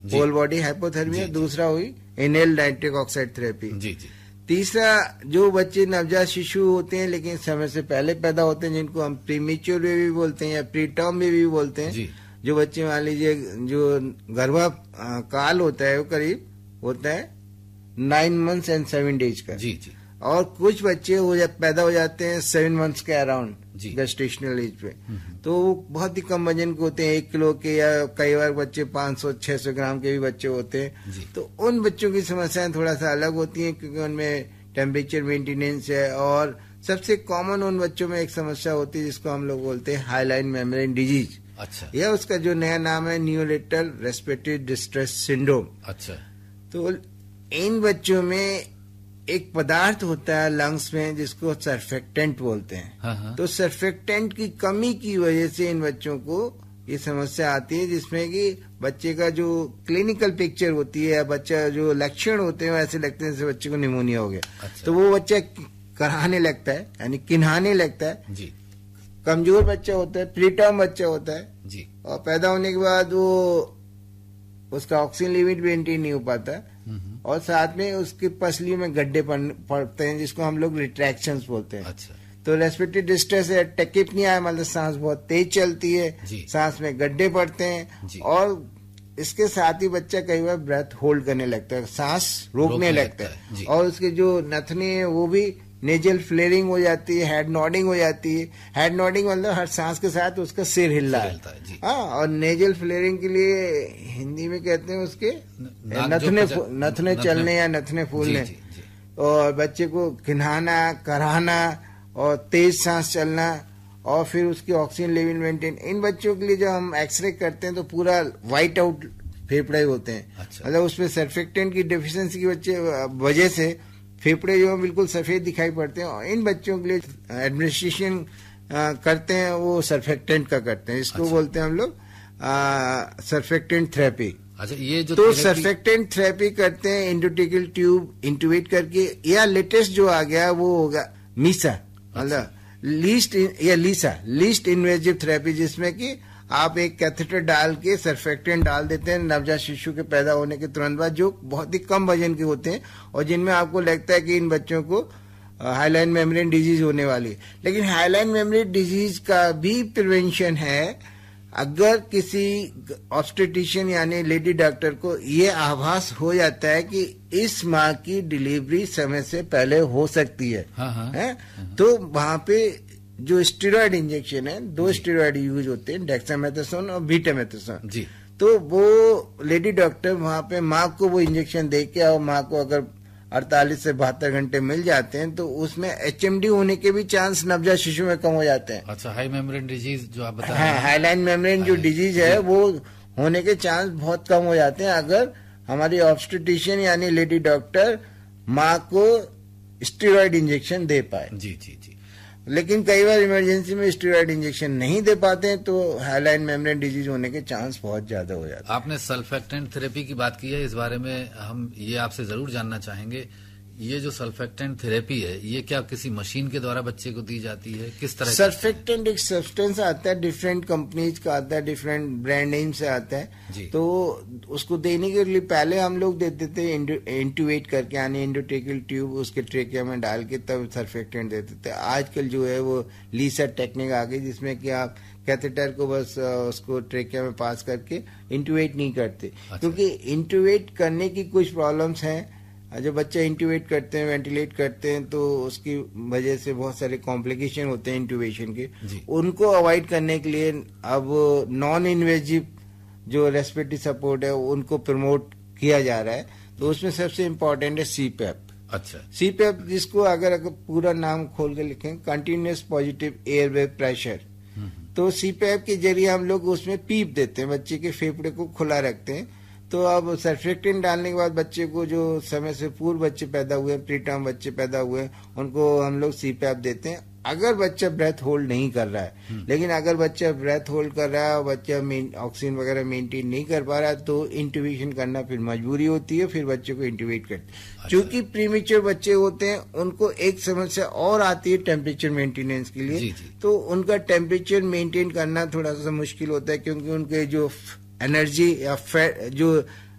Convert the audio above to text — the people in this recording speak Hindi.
होल बॉडी हाइपोथर्मिया, दूसरा हुई इनहेल नाइट्रिक ऑक्साइड थेरेपी। जी जी। तीसरा, जो बच्चे नवजात शिशु होते हैं लेकिन समय से पहले पैदा होते हैं, जिनको हम प्रीमेच्योर बेबी बोलते हैं या प्री टर्म बेबी बोलते हैं, जो बच्चे मान लीजिए जो गर्भा काल होता है वो करीब होता है 9 months and 7 days का। जी जी। और कुछ बच्चे पैदा हो जाते हैं 7 months के अराउंड गेस्टेशनल एज पे, तो वो बहुत ही कम वजन के होते हैं, 1 किलो के, या कई बार बच्चे 500-600 ग्राम के भी बच्चे होते हैं। तो उन बच्चों की समस्याएं थोड़ा सा अलग होती हैं, क्योंकि उनमें टेम्परेचर मेंटेनेंस है। और सबसे कॉमन उन बच्चों में एक समस्या होती है जिसको हम लोग बोलते हैं हाइलाइन मेम्ब्रेन डिजीज। अच्छा। यह उसका जो नया नाम है नियोनेटल रेस्पिरेटरी डिस्ट्रेस सिंड्रोम। अच्छा। तो इन बच्चों में एक पदार्थ होता है लंग्स में जिसको सर्फेक्टेंट बोलते हैं। हाँ। तो सर्फेक्टेंट की कमी की वजह से इन बच्चों को ये समस्या आती है, जिसमें कि बच्चे का जो क्लिनिकल पिक्चर होती है, बच्चा जो लक्षण होते हैं वैसे लगते हैं जैसे बच्चे को निमोनिया हो गया। अच्छा। तो वो बच्चा कराहने लगता है, यानी किन्हाने लगता है जी। कमजोर बच्चा होता है, प्रीटर्म बच्चा होता है जी। और पैदा होने के बाद वो उसका ऑक्सीजन लिमिट भी मेंटेन नहीं हो पाता, और साथ में उसकी पसली में गड्ढे पड़ते हैं जिसको हम लोग रिट्रैक्शंस बोलते हैं। अच्छा। तो रेस्पिरेटरी डिस्ट्रेस है, टेकिपनिया है, मतलब सांस बहुत तेज चलती है, सांस में गड्ढे पड़ते हैं, और इसके साथ ही बच्चा कई बार ब्रेथ होल्ड करने लगता है, सांस रोकने लगता है, और उसके जो नथने हैं वो भी नेजल फ्लेयरिंग हो जाती है, हेड नॉडिंग हो जाती है। हेड नॉडिंग मतलब हर सांस के साथ उसका सिर हिल रहा है। हाँ, और नेजल फ्लेयरिंग के लिए हिंदी में कहते हैं उसके नथने चलने या नथने फूलने। और बच्चे को किन्हाना, कराहना और तेज सांस चलना, और फिर उसकी ऑक्सीजन लेवल मेंटेन। इन बच्चों के लिए जब हम एक्सरे करते हैं तो पूरा व्हाइट आउट फेफड़े होते हैं। अच्छा। मतलब उसमें सर्फेक्टेंट की डेफिशिएंसी की वजह से फेफड़े जो है बिल्कुल सफेद दिखाई पड़ते हैं। और इन बच्चों के लिए एडमिनिस्ट्रेशन करते हैं वो सर्फेक्टेंट का करते हैं, इसको बोलते हैं हम लोग सर्फेक्टेंट थेरेपी। अच्छा, ये जो तो सर्फेक्टेंट थेरेपी करते हैं इंडोटेकल ट्यूब इंटुबेट करके, या लेटेस्ट जो आ गया वो होगा मीसा, मतलब लीस्ट इन्वेजिव थेरेपी, जिसमें कि आप एक कैथेटर डाल के सर्फेक्टेंट डाल देते हैं नवजात शिशु के पैदा होने के तुरंत बाद, जो बहुत ही कम वजन के होते हैं और जिनमें आपको लगता है कि इन बच्चों को हाइलाइन मेम्ब्रेन डिजीज होने वाली है। लेकिन हाइलाइन मेम्ब्रेन डिजीज का भी प्रिवेंशन है। अगर किसी ऑब्स्टेट्रिशियन यानी लेडी डॉक्टर को ये आभास हो जाता है कि इस माँ की डिलीवरी समय से पहले हो सकती है, तो वहां पे जो स्टेरॉयड इंजेक्शन है, 2 स्टेरॉयड यूज होते हैं, डेक्सामेथासोन और बीटामेथासोन जी। तो वो लेडी डॉक्टर वहां पे माँ को वो इंजेक्शन दे के, और माँ को अगर 48 से 72 घंटे मिल जाते हैं तो उसमें HMD होने के भी चांस नवजात शिशु में कम हो जाते हैं। अच्छा, हाई मेम्ब्रेन डिजीज जो आप बता रहे हैं, हाइलाइन मेम्ब्रेन जो डिजीज है वो होने के चांस बहुत कम हो जाते हैं अगर हमारी ऑब्स्टेट्रिशियन यानी लेडी डॉक्टर माँ को स्टेरॉयड इंजेक्शन दे पाए। जी जी जी। लेकिन कई बार इमरजेंसी में स्टेरॉयड इंजेक्शन नहीं दे पाते हैं तो हाइलाइन मेम्ब्रेन डिजीज होने के चांस बहुत ज्यादा हो जाते हैं। आपने सर्फेक्टेंट थेरेपी की बात की है, इस बारे में हम ये आपसे जरूर जानना चाहेंगे। ये जो सर्फेक्टेंट थेरेपी है, ये क्या किसी मशीन के द्वारा बच्चे को दी जाती है, किस तरह? सर्फेक्टेंट एक सब्सटेंस आता है, डिफरेंट कंपनीज का आता है, डिफरेंट ब्रांड नेम से आता है। तो उसको देने के लिए पहले हम लोग देते थे इंटुबेट करके, यानी इंडोटेकल ट्यूब उसके ट्रेकिया में डाल के तब सर्फेक्टेंट देते थे। आजकल जो है वो लीसा टेक्निक आ गई जिसमें कि आप कैथेटर को बस उसको ट्रेकिया में पास करके इंटुबेट नहीं करते। क्योंकि इंटुबेट करने की कुछ प्रॉब्लम्स हैं। जब बच्चे इंटुबेट करते हैं, वेंटिलेट करते हैं, तो उसकी वजह से बहुत सारे कॉम्प्लिकेशन होते हैं इंटुबेशन के। उनको अवॉइड करने के लिए अब नॉन इन्वेजिव जो रेस्पिरेटरी सपोर्ट है उनको प्रमोट किया जा रहा है। तो उसमें सबसे इम्पोर्टेंट है CPAP। अच्छा, CPAP जिसको अगर पूरा नाम खोल के लिखें, कंटिन्यूअस पॉजिटिव एयरवे प्रेशर। तो CPAP के जरिए हम लोग उसमें पीप देते हैं, बच्चे के फेफड़े को खुला रखते हैं। तो अब सर्फेक्टेंट डालने के बाद बच्चे को जो समय से पूर्व बच्चे पैदा हुए, प्रीटर्म बच्चे पैदा हुए, उनको हम लोग CPAP देते हैं। अगर बच्चा ब्रेथ होल्ड नहीं कर रहा है, लेकिन अगर बच्चा ब्रेथ होल्ड कर रहा है और बच्चा ऑक्सीजन वगैरह मेंटेन नहीं कर पा रहा है तो इंटुबेशन करना फिर मजबूरी होती है, फिर बच्चे को इंटुबेट करते हैं। क्योंकि प्रीमेच्योर बच्चे होते हैं उनको एक समस्या और आती है टेम्परेचर मेंटेनेंस के लिए। तो उनका टेम्परेचर मेंटेन करना थोड़ा सा मुश्किल होता है, क्योंकि उनके जो एनर्जी या फैट जो